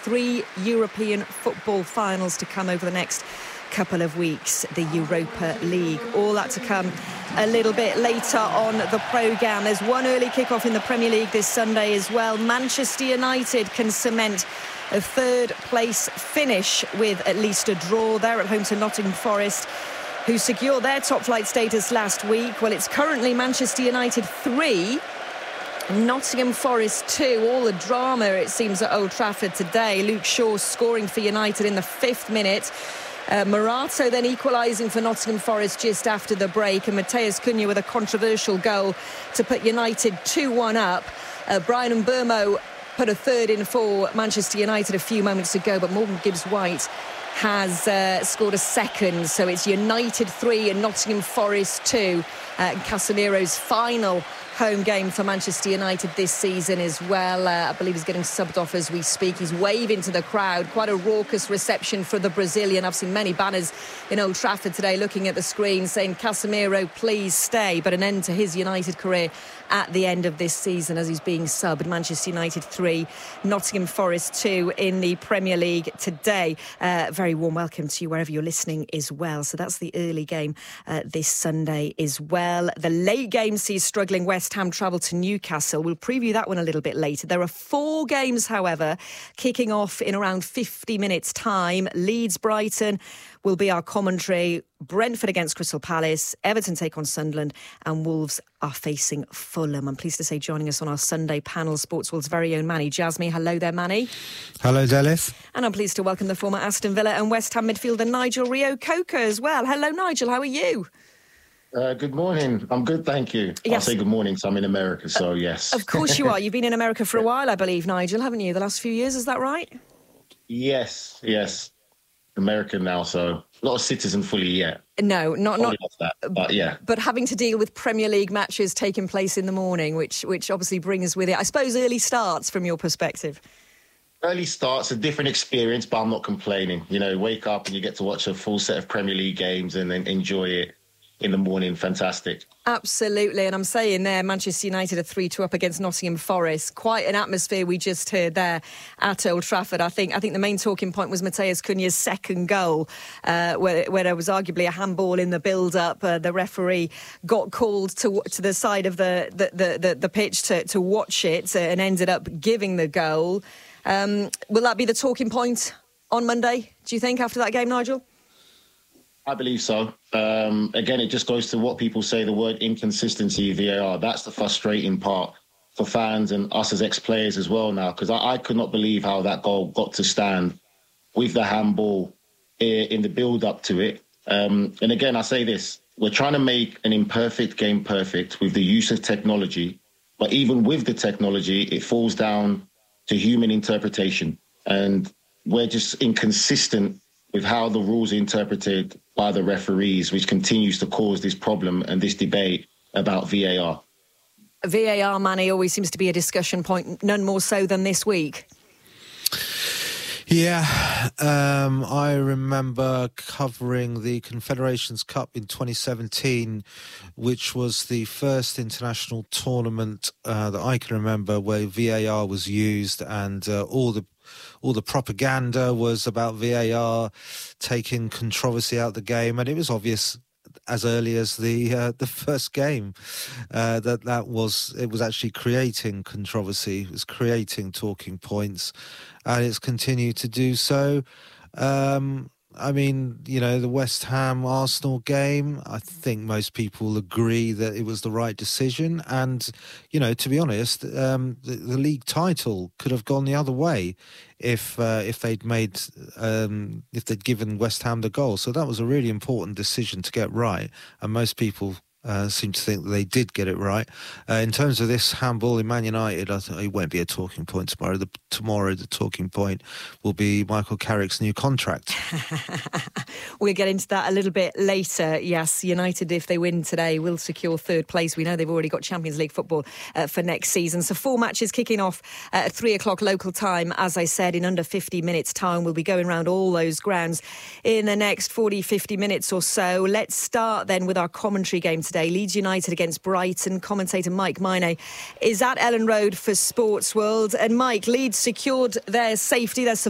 3 European football finals to come over the next couple of weeks. The Europa League, all that to come a little bit later on the programme. There's one early kick-off in the Premier League this Sunday as well. Manchester United can cement a third place finish with at least a draw. They're at home to Nottingham Forest, who secured their top flight status last week. Well, it's currently Manchester United 3, Nottingham Forest 2. All the drama, it seems, at Old Trafford today. Luke Shaw scoring for United in the 5th minute. Morato then equalising for Nottingham Forest just after the break, and Matheus Cunha with a controversial goal to put United 2-1 up. Brian Mbeumo put a third in for Manchester United a few moments ago, but Morgan Gibbs-White has scored a second. So it's United 3 and Nottingham Forest 2. Casemiro's final home game for Manchester United this season as well. I believe he's getting subbed off as we speak. He's waving to the crowd. Quite a raucous reception for the Brazilian. I've seen many banners in Old Trafford today looking at the screen saying, Casemiro, please stay. But an end to his United career at the end of this season as he's being subbed. Manchester United 3, Nottingham Forest 2 in the Premier League today. Very warm welcome to you wherever you're listening as well. So that's the early game this Sunday as well. The late game sees struggling West Ham travel to Newcastle. We'll preview that one a little bit later. There are 4 games, however, kicking off in around 50 minutes' time. Leeds-Brighton will be our commentary. Brentford against Crystal Palace, Everton take on Sunderland, and Wolves are facing Fulham. I'm pleased to say joining us on our Sunday panel, Sportsworld's very own Manny Jasmy. Hello there, Manny. Hello, Dallas. And I'm pleased to welcome the former Aston Villa and West Ham midfielder Nigel Reo-Coker as well. Hello, Nigel. How are you? Good morning. I'm good, thank you. Yes. I'll say good morning, so I'm in America, so yes. Of course you are. You've been in America for a while, I believe, Nigel, haven't you? The last few years, is that right? Yes. American now, so not a citizen fully yet. No, not that, but yeah. But having to deal with Premier League matches taking place in the morning, which obviously brings with it, I suppose, early starts from your perspective. Early starts, a different experience, but I'm not complaining. You know, wake up and you get to watch a full set of Premier League games and then enjoy it in the morning. Fantastic. Absolutely. And I'm saying there, Manchester United are 3-2 up against Nottingham Forest. Quite an atmosphere we just heard there at Old Trafford. I think the main talking point was Matheus Cunha's second goal, where there was arguably a handball in the build-up. The referee got called to the side of the pitch to watch it and ended up giving the goal. Will that be the talking point on Monday, do you think, after that game, Nigel? I believe so. Again, it just goes to what people say, the word inconsistency, VAR. That's the frustrating part for fans and us as ex-players as well now, because I could not believe how that goal got to stand with the handball in the build-up to it. And again, I say this, we're trying to make an imperfect game perfect with the use of technology, but even with the technology, it falls down to human interpretation. And we're just inconsistent with how the rules are interpreted by the referees, which continues to cause this problem and this debate about VAR. VAR, Manny, always seems to be a discussion point, none more so than this week. Yeah, I remember covering the Confederations Cup in 2017, which was the first international tournament that I can remember where VAR was used, and all the propaganda was about VAR taking controversy out of the game, and it was obvious as early as the first game that was actually creating controversy. It was creating talking points, and it's continued to do so. I mean, you know, the West Ham-Arsenal game, I think most people agree that it was the right decision. And, you know, to be honest, the league title could have gone the other way if they'd given West Ham the goal. So that was a really important decision to get right. And most people seem to think that they did get it right. In terms of this handball in Man United, I think it won't be a talking point tomorrow. Tomorrow, the talking point will be Michael Carrick's new contract. We'll get into that a little bit later. Yes, United, if they win today, will secure third place. We know they've already got Champions League football for next season. So 4 matches kicking off at 3 o'clock local time. As I said, in under 50 minutes' time, we'll be going around all those grounds in the next 40, 50 minutes or so. Let's start then with our commentary game today. Leeds United against Brighton. Commentator Mike Minay is at Ellen Road for Sports World. And Mike, Leeds secured their safety, their